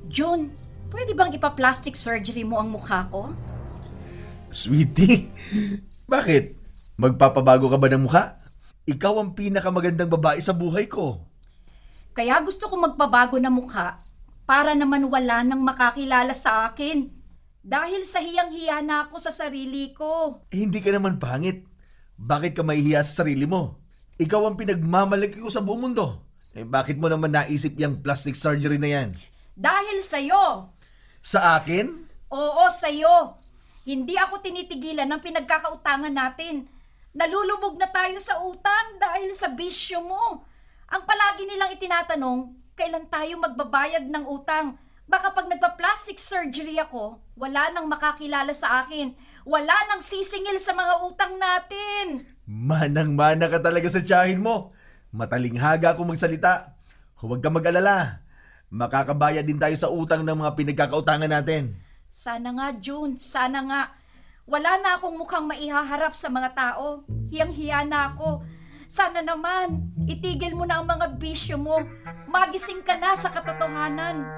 June, pwede bang ipa-plastic surgery mo ang mukha ko? Sweetie, bakit? Magpapabago ka ba ng mukha? Ikaw ang pinakamagandang babae sa buhay ko. Kaya gusto ko magbabago ng mukha para naman wala nang makakilala sa akin. Dahil sa hiyang-hiya na ako sa sarili ko. Hindi ka naman pangit. Bakit ka mahihiya sa sarili mo? Ikaw ang pinagmamalaki ko sa buong mundo. Bakit mo naman naisip yung plastic surgery na yan? Dahil sa'yo. Sa akin? Oo, sa'yo. Hindi ako tinitigilan ng pinagkakautangan natin. Nalulubog na tayo sa utang dahil sa bisyo mo. Ang palagi nilang itinatanong, kailan tayo magbabayad ng utang? Baka pag nagpa-plastic surgery ako, wala nang makakilala sa akin. Wala nang sisingil sa mga utang natin. Manang-mana ka talaga sa tiyahin mo. Matalinghaga kung magsalita. Huwag ka mag-alala. Makakabayad din tayo sa utang ng mga pinagkakautangan natin. Sana nga, June. Sana nga. Wala na akong mukhang maihaharap sa mga tao. Hiyang-hiya na ako. Sana naman, itigil mo na ang mga bisyo mo. Magising ka na sa katotohanan.